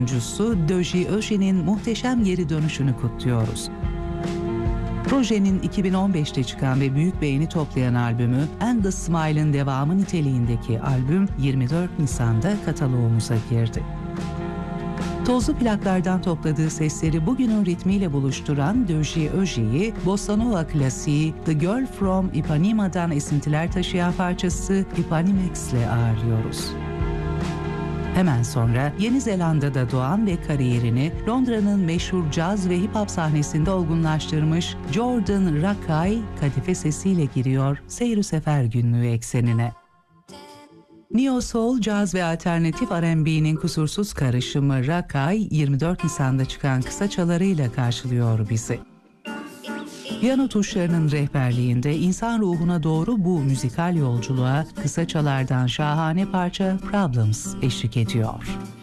Doji Oji'nin muhteşem geri dönüşünü kutluyoruz. Projenin 2015'te çıkan ve büyük beğeni toplayan albümü Endless Smile'ın devamı niteliğindeki albüm 24 Nisan'da kataloğumuza girdi. Tozlu plaklardan topladığı sesleri bugünün ritmiyle buluşturan Doji Oji'yi Bossa Nova klasiği The Girl from Ipanema'dan esintiler taşıyan parçası Ipanemax'le ağırlıyoruz. Hemen sonra Yeni Zelanda'da doğan ve kariyerini Londra'nın meşhur caz ve hip hop sahnesinde olgunlaştırmış Jordan Rakei, kadife sesiyle giriyor Seyir Sefer günlüğü eksenine. Neo Soul, caz ve alternatif R&B'nin kusursuz karışımı Rakei, 24 Nisan'da çıkan kısa çalarıyla karşılıyor bizi. Piyano tuşlarının rehberliğinde insan ruhuna doğru bu müzikal yolculuğa kısa çalardan şahane parça Problems eşlik ediyor.